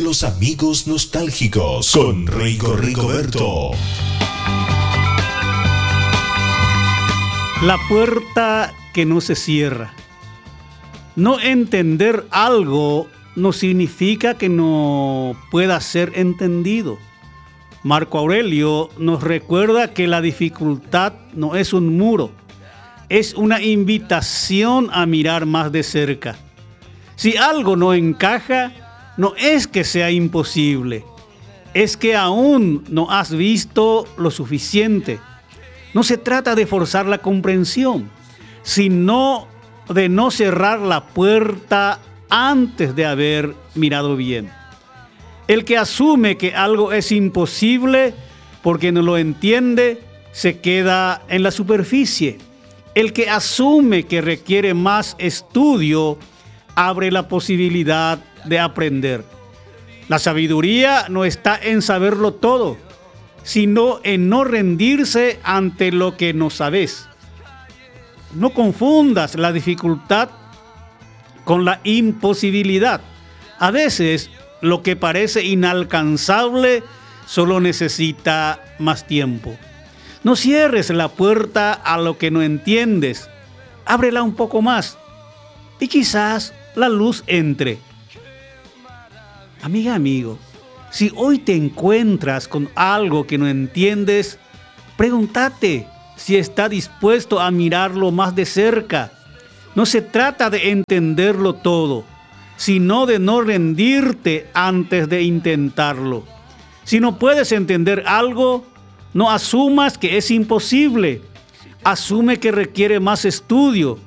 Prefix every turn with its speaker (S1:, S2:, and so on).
S1: los amigos nostálgicos con Rigoberto.
S2: La puerta que no se cierra. No entender algo no significa que no pueda ser entendido. Marco Aurelio nos recuerda que la dificultad no es un muro, es una invitación a mirar más de cerca. Si algo no encaja, no es que sea imposible, es que aún no has visto lo suficiente. No se trata de forzar la comprensión, sino de no cerrar la puerta antes de haber mirado bien. El que asume que algo es imposible porque no lo entiende, se queda en la superficie. El que asume que requiere más estudio, abre la posibilidad de aprender. La sabiduría no está en saberlo todo, sino en no rendirse ante lo que no sabes. No confundas la dificultad con la imposibilidad. A veces, lo que parece inalcanzable solo necesita más tiempo. No cierres la puerta a lo que no entiendes. Ábrela un poco más y quizás la luz entre. Amiga, amigo, si hoy te encuentras con algo que no entiendes, pregúntate si está dispuesto a mirarlo más de cerca. No se trata de entenderlo todo, sino de no rendirte antes de intentarlo. Si no puedes entender algo, no asumas que es imposible. Asume que requiere más estudio.